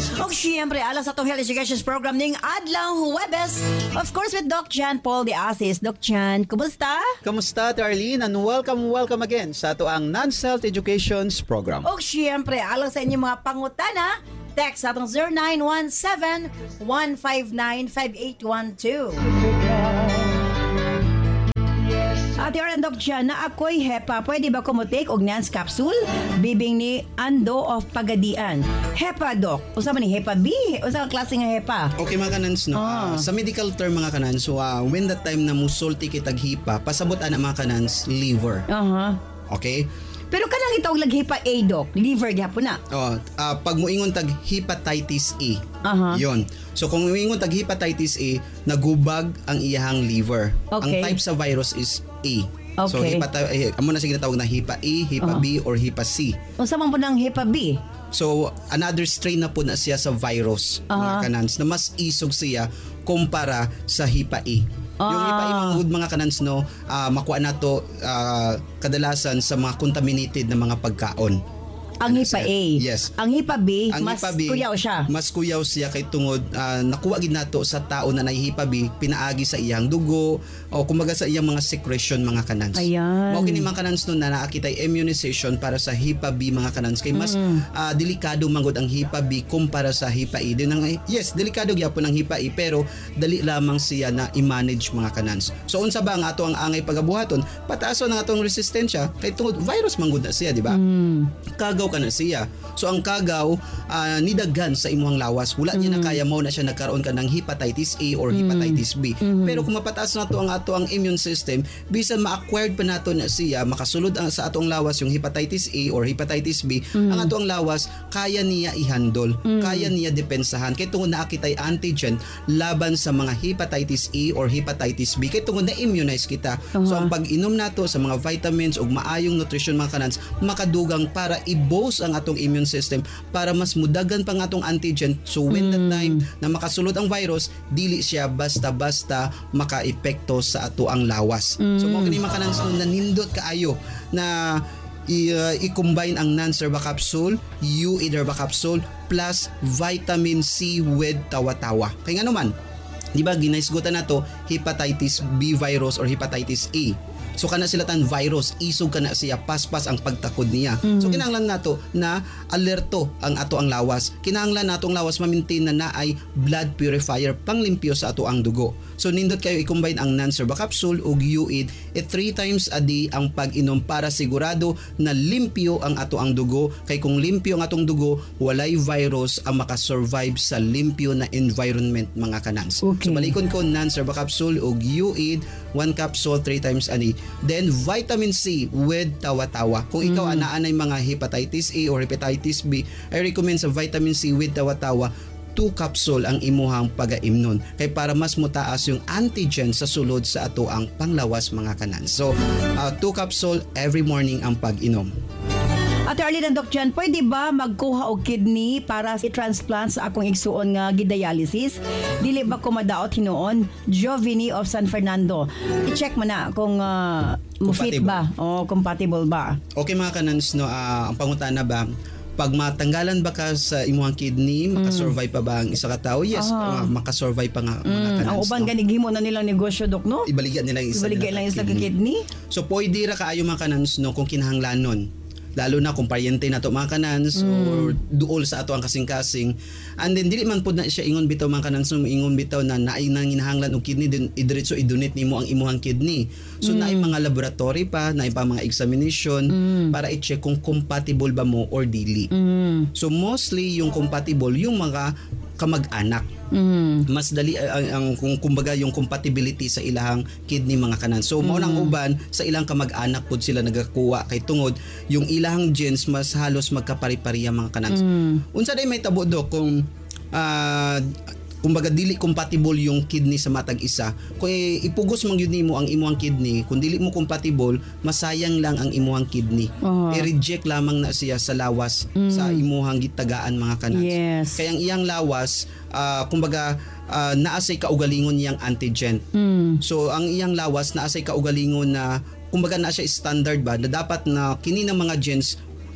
O siyempre, alas sa itong Health Education Program ning Adlang Huwebes. Of course, with Doc Jan Paul de Asis. Doc Jan, kumusta? Kamusta, Darlene? And welcome again sa ato ang Non-Health Education's Program. O siyempre, alang sa inyong mga pangutana, text sa atong 0917-159-5812. Ate Oran, Doc Jan, na ako'y HEPA. Pwede ba kumutake og Nance capsule? Bibing ni Ando of Pagadian. HEPA, Doc. Usa man ni HEPA B? Usa ka klase nga HEPA? Okay mga kanans, no? Sa medical term mga kanans, so when the time na musulti kitag hipa, pasabot ana mga kanans, liver. Okay? Pero kanang itawag lag HEPA A, Doc. Liver gyapon na. Pag muingon tag hepatitis A. Yon. So kung muingon tag hepatitis A, nagubag ang iyahang liver. Okay. Ang type sa virus is A. Okay. So amo na sige natawag na HEPA A, HEPA B or HEPA C. Unsa man po ng HEPA B? So another strain na po na siya sa virus mga kanans na mas isog siya kumpara sa HEPA A. Yung HEPA A mga kanans no, makuha nato kadalasan sa mga contaminated na mga pagkaon. Ang HEPA A. Yes. Ang HEPA B, Ang mas HEPA B, kuyaw siya. Mas kuyaw siya kay tungod nakuha gid nato sa tao na nay HEPA B, pinaagi sa iyang dugo o kumbaga sa iyang mga secretion mga kanans. Ayan. Mao kini mga kanans no na naakitay immunization para sa HEPA B mga kanans kay mas delikado manggod ang HEPA B kumpara sa HEPA A. Yes, delikado gyapon ang HEPA A pero dali lamang siya na i-manage mga kanans. So unsa ba ang ato ang angay pagabuhaton? Pataason ang atong resistensya kay tungod virus manggod na siya, di ba? Kagaw ka na siya. So ang kagaw nidaghan sa imuhang lawas. Wala niya na kaya mo na siya nagkaroon ka ng hepatitis A or hepatitis B. Pero kung mapataas na to ang ato ang immune system, bisan ma-acquired pa nato na siya, makasulod sa atong lawas yung hepatitis A or hepatitis B, ang ato ang lawas kaya niya i-handle, kaya niya depensahan. Kaya tungod na akitay antigen laban sa mga hepatitis A or hepatitis B. Kaya tungod na immunize kita. So ang pag-inom nato sa mga vitamins ug maayong nutrition mga kanans, makadugang para i-boost ang atong immune system para mas mudagan pang atong antigen. So when the time na makasulod ang virus, dili siya basta-basta maka-epekto sa ato ang lawas. So mo kini makanan na nindot kaayo na i-combine ang non-serba capsule, U-Ederba capsule plus vitamin C with tawa-tawa. Kaya nga naman, di ba ginaisgutan na to hepatitis B virus or hepatitis A. So kana sila tan virus, isog kana siya, paspas ang pagtakod niya. So kinahanglan nato na alerto ang ato ang lawas. Kinahanglan natong lawas ma-maintain na naay blood purifier panglimpyo sa ato ang dugo. So nindot kayo i-combine ang non-serba capsule ug U-Id 3 times a day ang pag-inom para sigurado na limpyo ang ato ang dugo. Kay kung limpyo ang atong dugo, walay virus ang makasurvive sa limpyo na environment mga kanans. Okay. So balikon ko non-serba capsule ug U-Id 1 capsule 3 times a day. Then vitamin C with tawa-tawa. Kung ikaw anaanay mga hepatitis A or hepatitis B, I recommend sa vitamin C with tawa-tawa 2 capsule ang imuhang pag-aimnon kay para mas mutaas yung antigen sa sulod sa ato ang panglawas mga kanan. So 2 capsule every morning ang pag-inom. Ate Arlene and Doc Jan, pwede ba magkuha og kidney para i-transplant sa akong igsuon nga gidialysis? Dili ba ko madaot hinuon? Jovini of San Fernando. I-check mo na kung fit ba o compatible ba. Okay mga kanans, no, ang pangutana ba, pag matanggalan ba ka sa imuhang kidney, makasurvive pa ba ang isa ka tao? Yes, makasurvive pa nga mga kanans. Ang uban ganig himo na nilang negosyo, Dok, no? Ibaligyan nila yung isa ka kidney. So pwede ra kaayo mga kanans, no, kung kinahanglanon. Lalo na kung paryente na to mga kanans or duol sa ato ang kasing-kasing. And then dili man pud na siya ingon bitaw mga kanans, ingon bitaw na naay nang ginahanglan og kidney, din idiretso i-donate nimo ang imuhang kidney. So naay mga laboratory pa, naay pa mga examination para i-check kung compatible ba mo or dili. So mostly yung compatible yung mga kamag-anak. Mas dali ang kumbaga yung compatibility sa ilahang kidney mga kanan. So mao nang uban sa ilang kamag-anak pud sila nagakuha kay tungod yung ilahang genes mas halos magkapari-pareha mga kanan. Unsa day may tabo do kung kumbaga dili compatible yung kidney sa matag isa. Kung ipugos man gyud nimo ang imuhang kidney, kung dili mo compatible, masayang lang ang imuhang kidney. I-reject lamang na siya sa lawas sa imuhang gitagaan mga kanan. Yes. Kaya ang iyang lawas kumbaga naasay kaugalingon niyang antigen. So ang iyang lawas naasay kaugalingon na kumbaga na siya standard ba na dapat na kini ng mga genes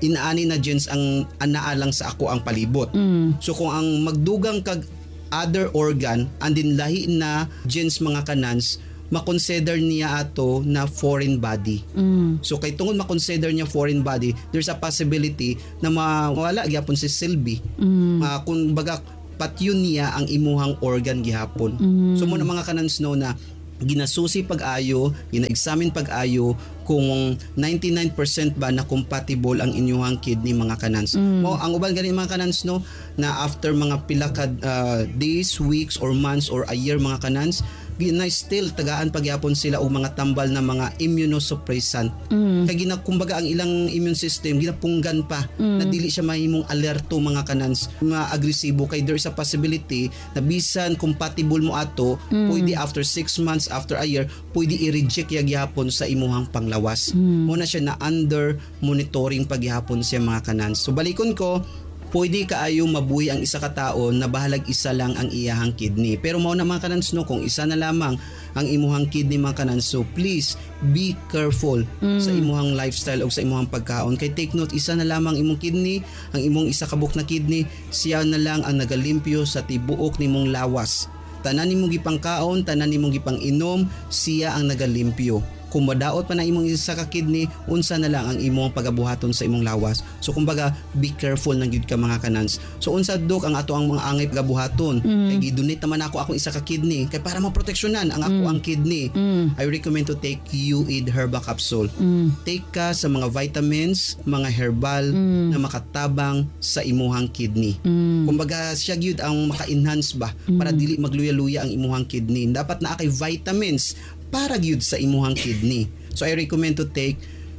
inaani na genes ang anaalang sa ako ang palibot. So kung ang magdugang kag other organ andin lahi na genes mga kanans, makonsider niya ato na foreign body. So kay tungod makonsider niya foreign body, there's a possibility na mawala gyapon si silbi. Kung baga patyon niya ang imuhang organ gihapon. So mo na mga kanans no na ginasusi pag-ayo, gina-examine pag-ayo kung 99% ba na compatible ang inyong kidney mga kanans. Mo ang uban gani mga kanans no na after mga pila ka days, weeks or months or a year mga kanans, na still tagaan pagyapon sila og mga tambal na mga immunosuppressant. Kay kumbaga ang ilang immune system ginapunggan pa na dili siya mahimong alerto mga kanans, agresibo kay there is a possibility na bisan compatible mo ato, pwede after 6 months, after a year, pwede i-reject gyapon sa imuhang panglawas. Muna siya na under monitoring pagyapon siya mga kanans. So balikon ko, pwede kaayo mabuhi ang isa ka tao na bahalag isa lang ang iyahang kidney. Pero mao na mga kanans no, kung isa na lamang ang imuhang kidney mga kanans, so please be careful sa imuhang lifestyle o sa imuhang pagkaon. Kay take note, isa na lamang imong kidney, ang imong isa kabuk na kidney, siya na lang ang nagalimpyo sa tibuok nimong lawas. Tanan nimong gipang kaon, tanan nimong gipang inom, siya ang nagalimpyo. Kung madaot pa na imong isa ka kidney, unsa na lang ang imong pagabuhaton sa imong lawas. So kumbaga, be careful na gyud ka mga kanans. So unsa dok ang ato ang mga angay pagabuhaton? Kay gidonate naman ako akong isa ka kidney kay para maproteksyonan ang ako ang kidney. I recommend to take UAID Herba Capsule. Take ka sa mga vitamins, mga herbal na makatabang sa imuhang kidney. Kumbaga siya gyud ang maka-enhance ba para dili magluya-luya ang imuhang kidney. Dapat na kay vitamins para gyud sa imuhang kidney. So I recommend to take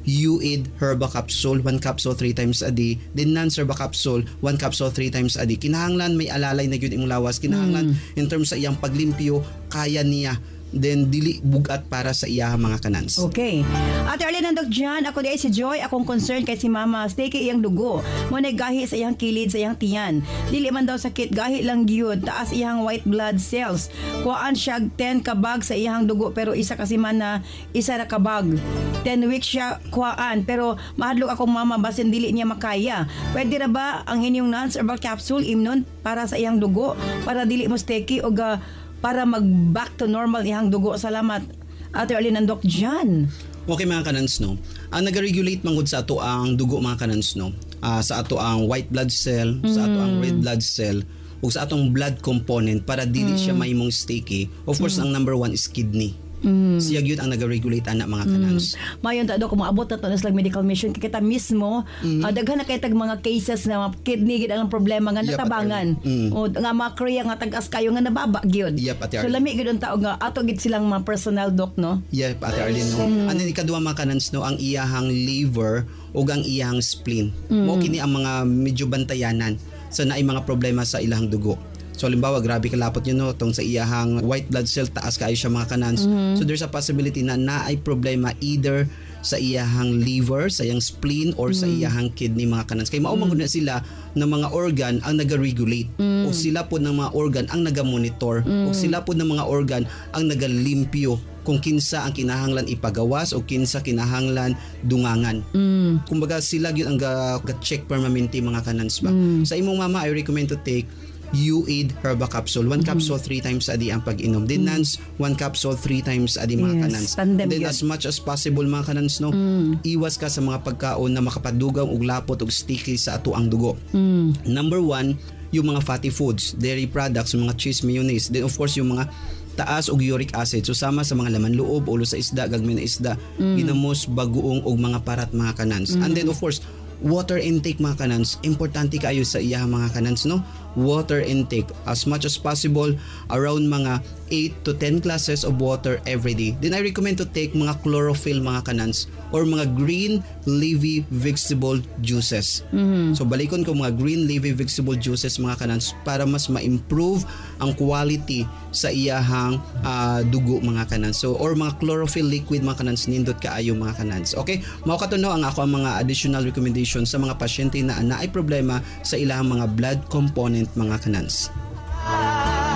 UAID Herba Capsule, 1 capsule 3 times a day. Then non-Herba Capsule, 1 capsule 3 times a day. Kinahanglan may alalay na gyud imong lawas. Kinahanglan in terms sa iyang paglimpyo, kaya niya. Then dili bugat para sa iya mga kanans. Okay. At early nandok dyan, ako di si Joy, akong concern kay si Mama, stay kay iyang dugo. Muna gahi sa iyang kilid, sa iyang tiyan. Dili man daw sakit, gahi lang gyud, taas iyang white blood cells. Kuhaan siya 10 kabag sa iyang dugo, pero isa kasi man na isa na kabag. 10 weeks siya kuhaan, pero mahadlok akong mama, basin dili niya makaya. Pwede ra ba ang inyong non-herbal capsule, imnon, para sa iyang dugo, para dili mo sticky o para mag-back to normal ihang dugo. Salamat. Ate Arlene nandok dyan. Okay mga kanans no. Ang nag-regulate mangod sa ato ang dugo mga kanans no. Sa ato ang white blood cell, sa ato ang red blood cell, ug sa atong blood component para dili siya mahimong sticky. Of course ang number 1 is kidney. Siya gyud ang nag-regulate ana mga kanans. Mayon ta do kung maabot na to na silang medical mission kay kita mismo daghan na kay tag mga cases na kidney gid ang problema nga natabangan. O nga makriya nga tag-as kayo nga nababa gyud. So lami gyud ang tao nga ato gid silang mga personal doc no. Yep, Ate Arlene no. Ano ni kaduha mga kanans no, ang iyahang liver ug ang iyahang spleen. Mo kini ang mga medyo bantayanan sa naay mga problema sa ilahang dugo. So halimbawa grabe kalapot yun no, tong sa iyahang white blood cell taas kaayo siya mga kanans. So there's a possibility na naay problema either sa iyahang liver, sa iyang spleen or sa iyahang kidney mga kanans. Kay mao man na sila ng mga organ ang naga-regulate o sila po ng mga organ ang naga-monitor o sila po ng mga organ ang naga-limpyo kung kinsa ang kinahanglan ipagawas o kinsa kinahanglan dungangan. Kumbaga sila gyud ang ga-check permanente mga kanans ba. Sa imong mama I recommend to take UAID Herba Capsule. 1 capsule 3 times a day ang pag-inom. Then Nans, 1 capsule 3 times a day mga kanans. Then as much as possible mga kanans no, iwas ka sa mga pagkaon na makapadugang og lapot og sticky sa ato ang dugo. Number 1, yung mga fatty foods, dairy products, mga cheese, mayonnaise. Then of course yung mga taas og uric acid, so sama sa mga laman loob, ulo sa isda, gagmay na isda, ginamos, bagoong og mga parat mga kanans. And then of course water intake mga kanans, importante kaayo sa iya mga kanans no. Water intake as much as possible, around mga 8 to 10 glasses of water every day. Then I recommend to take mga chlorophyll mga kanans or mga green leafy vegetable juices. So balikon ko mga green leafy vegetable juices mga kanans para mas ma-improve ang quality sa iyahang dugo mga kanans. So or mga chlorophyll liquid mga kanans nindot kaayo mga kanans. Okay? Mao katunaw ang ako ang mga additional recommendations sa mga pasyente na naay problema sa ilahang mga blood component mga kanans.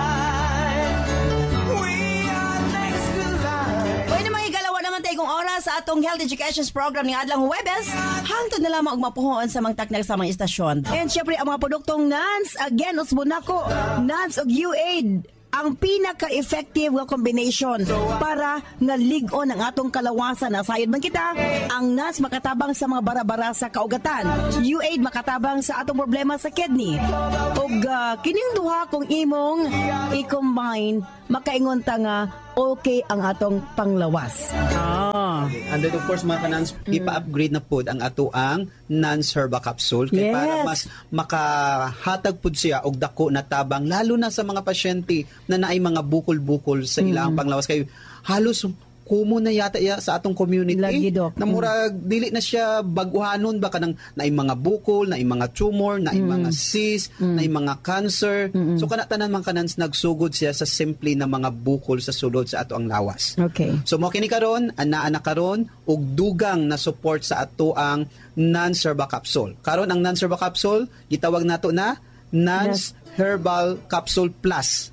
Pwede makigalawa naman tayo kung oras sa atong health education program ni adlang Huwebes, hangtod na lamang og mapuhoon sa mga taknag sa mga istasyon. And syempre ang mga produktong NANS, again usbon nako, NANS og UAID ang pinaka-effective nga combination para nga lig-on ang atong kalawasan. Nasayod man kita, ang NANS makatabang sa mga bara-bara sa kaugatan. UAID makatabang sa atong problema sa kidney. Ug kining duha kung imong i-combine, makaingon ta nga okay ang atong panglawas. And then of course mga kanans, ipa-upgrade na pod ang ato ang NANS Herba Capsule kay para mas makahatag pod siya og dako na tabang lalo na sa mga pasyente na naay mga bukol-bukol sa ilang panglawas kay halos kumo na yata sa atong community. Lagi, Doc. Na murag dili na siya baguhanon ba kanang naay mga bukol, naay mga tumor, naay mga cyst, naay mga cancer. So kana tanan man kanans nagsugod siya sa simple na mga bukol sa sulod sa ato ang lawas. Okay. So mo kini karon ana karon og dugang na support sa ato ang NANS Herba Capsule. Karon ang NANS Herba Capsule gitawag nato na NANS Herbal Capsule Plus.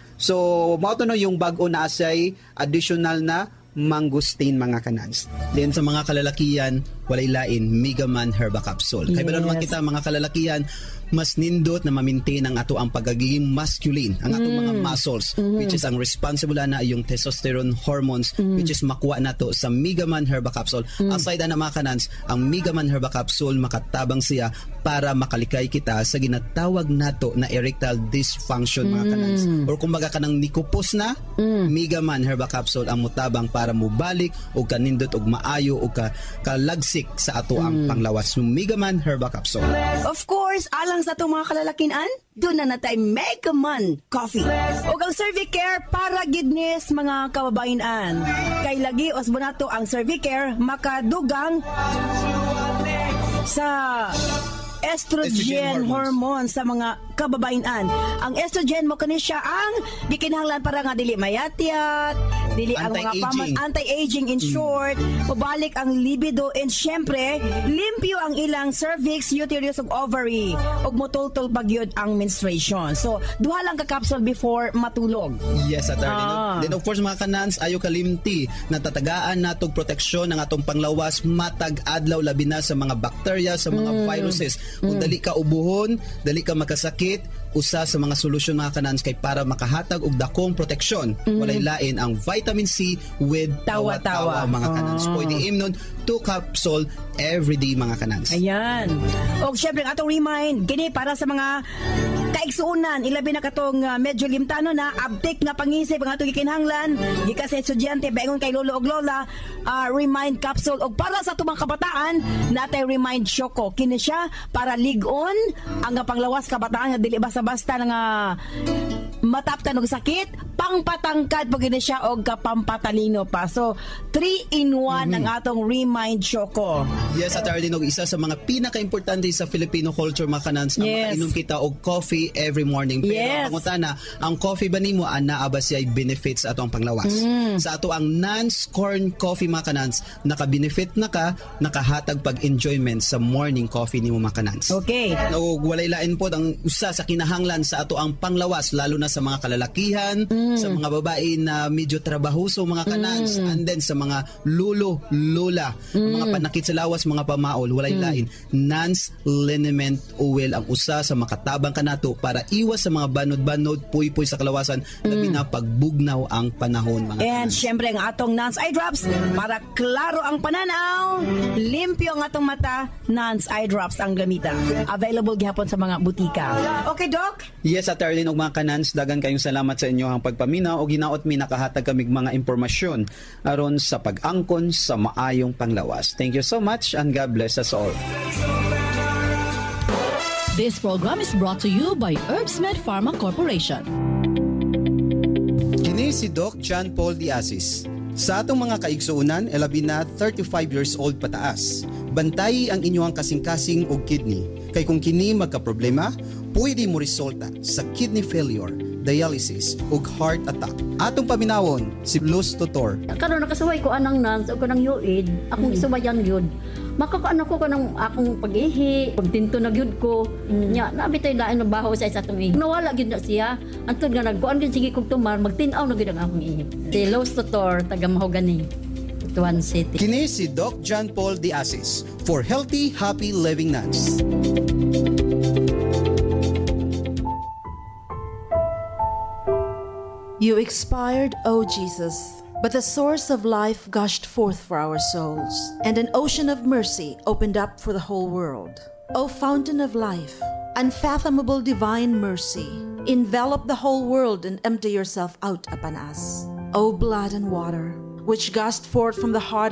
So mao to no yung bag-o na asay additional na mangustin mga kanans. Then sa mga kalalakihan, walay lain Mega Man Herba Capsule. Kaya pero naman kita mga kalalakihan, mas nindot na ma-maintain ang ato ang pagiging masculine, ang atong mga muscles, which is ang responsible na yung testosterone hormones, which is makuha nato sa Mega Man Herba Capsule. Aside na mga kanans, ang Mega Man Herba Capsule makatabang siya para makalikay kita sa ginatawag nato na erectile dysfunction mga kanans. Or kumbaga kanang nikupos na, Mega Man Herba Capsule ang mutabang para mubalik o kanindot og maayo o kalagsik sa ato ang panglawas ng Mega Man Herba Capsule. Of course, alang sa itong mga kalalakinan, doon na natay Mega Man Coffee. O ang Cervicare para gidnis mga kababayan. Kay lagi osbonato ang Cervicare makadugang sa estrogen hormone sa mga kababayan. Ang estrogen mo kani siya ang gikinahanglan para nga dili mayatyat, dili ang mga anti-aging in short, mabalik ang libido and syempre limpyo ang ilang cervix, uterus ug ovary ug motultol bagyod ang menstruation. So duha lang ka capsule before matulog. Yes, attorney. Then of course mga kanans, ayo kalimti na tatagaan natog proteksyon ng atong panglawas matag adlaw labi na sa mga bacteria, sa mga viruses. Kung dali ka ubuhon, dali ka makasakit, usa sa mga solusyon mga kanans kay para makahatag og dakong proteksyon. Walay lain ang vitamin C with tawa-tawa mga kanans. Pwede imnon 2 capsule every day mga kanans. Ayan. O syempre ang atong remind, gini para sa mga kaigsuunan, ilabi na katong medyo limtano na update nga pangisip ang atong gikinahanglan gikan sa estudyante baingon kay lolo og lola, remind capsule og para sa tumang kabataan natay remind Choco kini siya para lig-on ang panglawas kabataan nga dili basta-basta nga mataptan og sakit, pangpatangkad pag gini siya og kapampatalino pa. So 3-in-1 ang atong remind Choco. Yes, at Arlene, isa sa mga pinaka-importante sa Filipino culture mga kanans ang makainom kita og coffee every morning. Pero pangutana, ang coffee ba nimo anaa ba siya benefits ato ang panglawas? Sa ato ang NANS corn coffee mga kanans, naka-benefit na ka, nakahatag pag-enjoyment sa morning coffee nimo mga kanans. Okay. O walay lain po ang usa sa kinahanglan sa ato ang panglawas lalo na sa mga kalalakihan, sa mga babae na medyo trabahoso mga kanans, and then sa mga lulo, lola, mga panakit sa lawas, mga pamaol, walay lain. NANS liniment oil ang usa sa makatabang kanato para iwas sa mga banod-banod, puy-puy sa kalawasan, labi na pagbugnaw ang panahon mga And kanans. syempre ang atong NANS eye drops para klaro ang pananaw, limpyo ang atong mata, NANS eye drops ang gamitan. Available gihapon sa mga butika. Okay, Doc? Yes, at Arlene og mga kanans, dagan kayong salamat sa inyo ang pagpaminaw o ginaot mi nakahatag kamig mga impormasyon aron sa pag-angkon sa maayong panglawas. Thank you so much and God bless us all. This program is brought to you by Herbsmed Pharma Corporation. Kini si Doc John Paul Diazis. Sa atong mga kaigsuunan, elabi na 35 years old pataas. Bantay ang inyong kasing-kasing og kidney. Kay kung kini magka-problema, pwede mo resulta sa kidney failure, dialysis ug heart attack. Atong paminawon si Luz Tutor. Karon nakasaway ko anang NANS o kanang UAID, akong isubayan gyud. Makakaano ko kanang akong pag-ihi, pagtinto na gyud ko. Nya nabitay lain na baho sa atong ihi. Nawala gyud na siya. Antod nga nagkuan gyud sige kog tumar, magtin-aw na gyud ang akong ihi. Si Luz Tutor taga Mahogany. Butuan City. Kini si Doc John Paul de Asis for Healthy, Happy Living Nuts. You expired, O Jesus, but the source of life gushed forth for our souls, and an ocean of mercy opened up for the whole world. O fountain of life, unfathomable divine mercy, envelop the whole world and empty yourself out upon us. O blood and water, which gushed forth from the heart